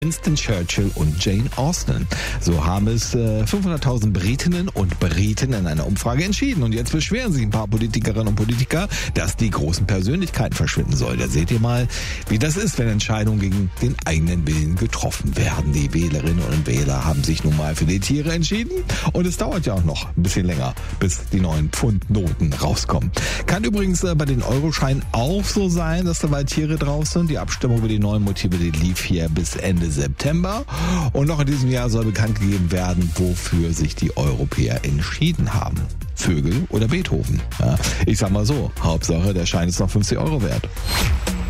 Winston Churchill und Jane Austen. So haben es 500.000 Britinnen und Briten in einer Umfrage entschieden. Und jetzt beschweren sich ein paar Politikerinnen und Politiker, dass die großen Persönlichkeiten verschwinden sollen. Da seht ihr mal, wie das ist, wenn Entscheidungen gegen den eigenen Willen getroffen werden. Die Wählerinnen und Wähler haben sich nun mal für die Tiere entschieden. Und es dauert ja auch noch ein bisschen länger, bis die neuen Pfundnoten rauskommen. Kann übrigens bei den Euroscheinen auch so sein, dass dabei Tiere drauf sind. Die Abstimmung über die neuen Motive, die lief hier bis Ende September. Und noch in diesem Jahr soll bekannt gegeben werden, wofür sich die Europäer entschieden haben. Vögel oder Beethoven. Ja, ich sag mal so, Hauptsache der Schein ist noch 50 € wert.